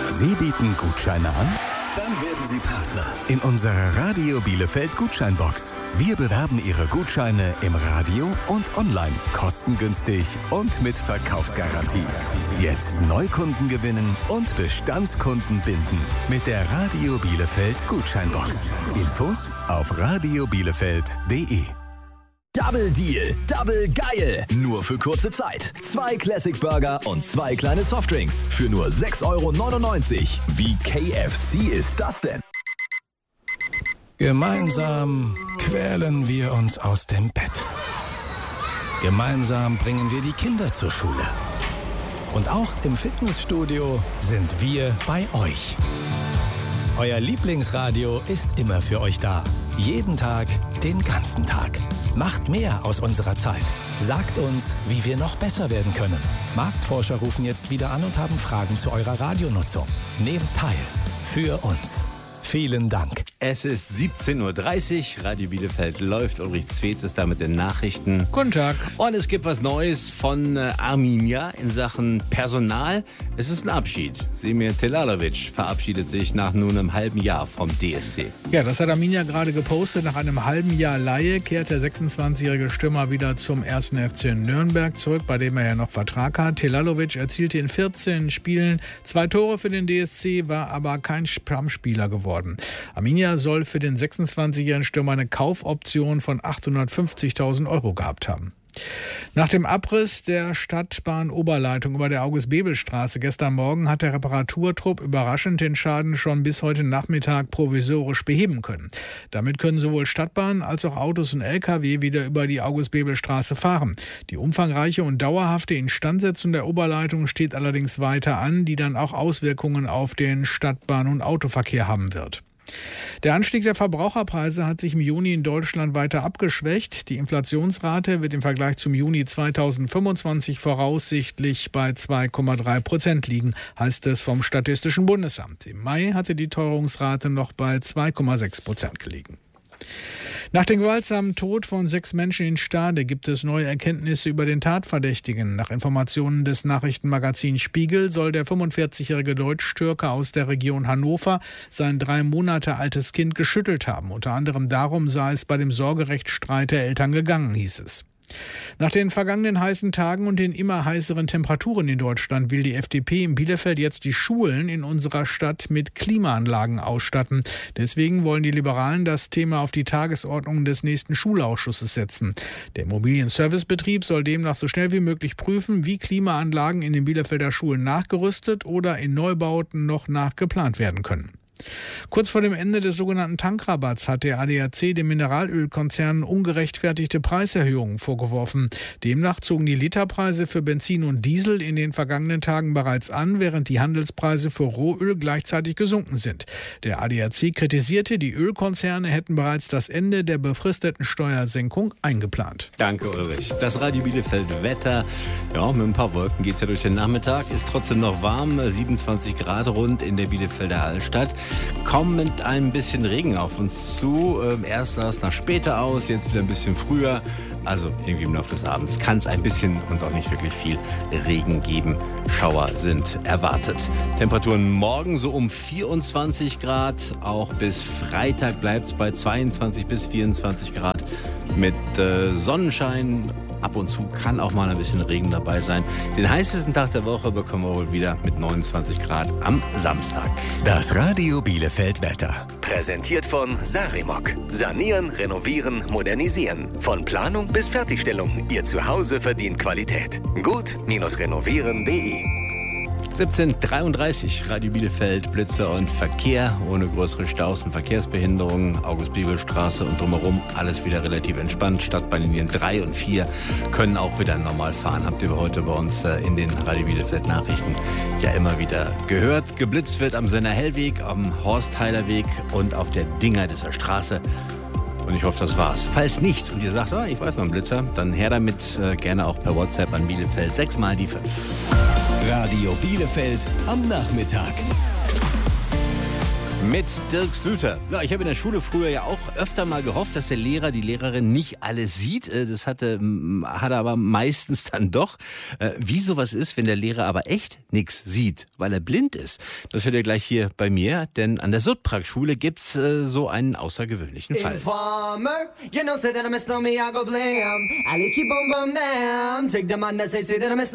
Sie bieten Gutscheine an? Dann werden Sie Partner in unserer Radio Bielefeld Gutscheinbox. Wir bewerben Ihre Gutscheine im Radio und online, kostengünstig und mit Verkaufsgarantie. Jetzt Neukunden gewinnen und Bestandskunden binden mit der Radio Bielefeld Gutscheinbox. Infos auf radiobielefeld.de. Double Deal, Double geil. Nur für kurze Zeit. 2 Classic Burger und 2 kleine Softdrinks für nur 6,99 €. Wie KFC ist das denn? Gemeinsam quälen wir uns aus dem Bett. Gemeinsam bringen wir die Kinder zur Schule. Und auch im Fitnessstudio sind wir bei euch. Euer Lieblingsradio ist immer für euch da. Jeden Tag, den ganzen Tag. Macht mehr aus unserer Zeit. Sagt uns, wie wir noch besser werden können. Marktforscher rufen jetzt wieder an und haben Fragen zu eurer Radionutzung. Nehmt teil. Für uns. Vielen Dank. Es ist 17:30 Uhr, Radio Bielefeld läuft. Ulrich Zwetz ist da mit den Nachrichten. Guten Tag. Und es gibt was Neues von Arminia in Sachen Personal. Es ist ein Abschied. Semir Telalovic verabschiedet sich nach nur einem halben Jahr vom DSC. Ja, das hat Arminia gerade gepostet. Nach einem halben Jahr Leihe kehrt der 26-jährige Stürmer wieder zum 1. FC Nürnberg zurück, bei dem er ja noch Vertrag hat. Telalovic erzielte in 14 Spielen 2 Tore für den DSC, war aber kein Stammspieler geworden. Arminia soll für den 26-jährigen Stürmer eine Kaufoption von 850.000 € gehabt haben. Nach dem Abriss der Stadtbahn-Oberleitung über der August-Bebel-Straße gestern Morgen hat der Reparaturtrupp überraschend den Schaden schon bis heute Nachmittag provisorisch beheben können. Damit können sowohl Stadtbahn als auch Autos und Lkw wieder über die August-Bebel-Straße fahren. Die umfangreiche und dauerhafte Instandsetzung der Oberleitung steht allerdings weiter an, die dann auch Auswirkungen auf den Stadtbahn- und Autoverkehr haben wird. Der Anstieg der Verbraucherpreise hat sich im Juni in Deutschland weiter abgeschwächt. Die Inflationsrate wird im Vergleich zum Juni 2025 voraussichtlich bei 2,3% liegen, heißt es vom Statistischen Bundesamt. Im Mai hatte die Teuerungsrate noch bei 2,6% gelegen. Nach dem gewaltsamen Tod von 6 Menschen in Stade gibt es neue Erkenntnisse über den Tatverdächtigen. Nach Informationen des Nachrichtenmagazins Spiegel soll der 45-jährige Deutsch-Türke aus der Region Hannover sein 3 Monate altes Kind geschüttelt haben. Unter anderem darum sei es bei dem Sorgerechtsstreit der Eltern gegangen, hieß es. Nach den vergangenen heißen Tagen und den immer heißeren Temperaturen in Deutschland will die FDP in Bielefeld jetzt die Schulen in unserer Stadt mit Klimaanlagen ausstatten. Deswegen wollen die Liberalen das Thema auf die Tagesordnung des nächsten Schulausschusses setzen. Der Immobilienservicebetrieb soll demnach so schnell wie möglich prüfen, wie Klimaanlagen in den Bielefelder Schulen nachgerüstet oder in Neubauten noch nachgeplant werden können. Kurz vor dem Ende des sogenannten Tankrabatts hat der ADAC dem Mineralölkonzern ungerechtfertigte Preiserhöhungen vorgeworfen. Demnach zogen die Literpreise für Benzin und Diesel in den vergangenen Tagen bereits an, während die Handelspreise für Rohöl gleichzeitig gesunken sind. Der ADAC kritisierte, die Ölkonzerne hätten bereits das Ende der befristeten Steuersenkung eingeplant. Danke, Ulrich. Das Radio Bielefeld Wetter. Ja, mit ein paar Wolken geht es ja durch den Nachmittag. Ist trotzdem noch warm, 27 Grad rund in der Bielefelder Altstadt. Kommt mit ein bisschen Regen auf uns zu. Erst sah es nach später aus, jetzt wieder ein bisschen früher. Also irgendwie im Laufe des Abends kann es ein bisschen und auch nicht wirklich viel Regen geben. Schauer sind erwartet. Temperaturen morgen so um 24 Grad. Auch bis Freitag bleibt es bei 22 bis 24 Grad mit Sonnenschein. Ab und zu kann auch mal ein bisschen Regen dabei sein. Den heißesten Tag der Woche bekommen wir wohl wieder mit 29 Grad am Samstag. Das Radio Bielefeld Wetter. Präsentiert von Sarimok. Sanieren, renovieren, modernisieren. Von Planung bis Fertigstellung. Ihr Zuhause verdient Qualität. Gut-renovieren.de. 17:33 Radio Bielefeld, Blitze und Verkehr, ohne größere Staus und Verkehrsbehinderungen. August-Bebel-Straße und drumherum alles wieder relativ entspannt. Stadtbahnlinien 3 und 4 können auch wieder normal fahren. Habt ihr heute bei uns in den Radio Bielefeld Nachrichten ja immer wieder gehört. Geblitzt wird am Senner Hellweg, am Horstheiler Weg und auf der Dingerdeser Straße. Und ich hoffe, das war's. Falls nicht und ihr sagt, ich weiß noch einen Blitzer, dann her damit, gerne auch per WhatsApp an Bielefeld 6 mal die 5. Radio Bielefeld am Nachmittag. Mit Dirk Slüter. Ja, ich habe in der Schule früher ja auch öfter mal gehofft, dass der Lehrer, die Lehrerin nicht alles sieht. Das hat er aber meistens dann doch. Wie sowas ist, wenn der Lehrer aber echt nichts sieht, weil er blind ist. Das hört ihr gleich hier bei mir, denn an der Sudprag-Schule gibt's so einen außergewöhnlichen Fall. Informer, you know, say that I miss no me, I go blam. I keep on bum down. Take the man that say that I miss